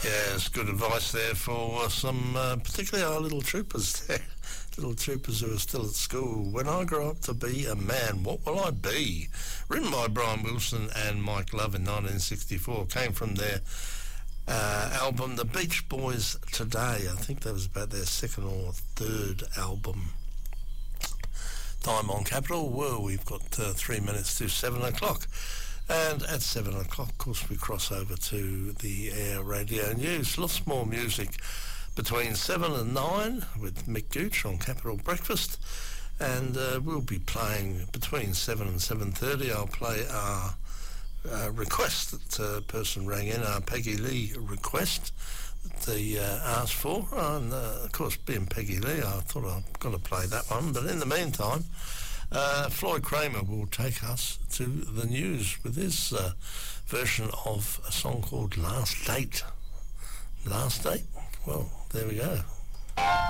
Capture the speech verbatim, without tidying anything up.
Yeah, it's good advice there for some, uh, particularly our little troopers there. Little troopers who are still at school. When I grow up to be a man, what will I be? Written by Brian Wilson and Mike Love in nineteen sixty-four. Came from their uh, album The Beach Boys Today. I think that was about their second or third album. Time on Capital. Well, we've got uh, three minutes to seven o'clock. And at seven o'clock, of course, we cross over to the Air Radio News. Lots more music between seven and nine with Mick Gooch on Capital Breakfast. And uh, we'll be playing between seven and seven thirty. I'll play our uh, request that a uh, person rang in, our Peggy Lee request that they uh, asked for. And, uh, of course, being Peggy Lee, I thought I'd got to play that one. But in the meantime, Uh, Floyd Kramer will take us to the news with his uh, version of a song called Last Date. Last Date? Well, there we go.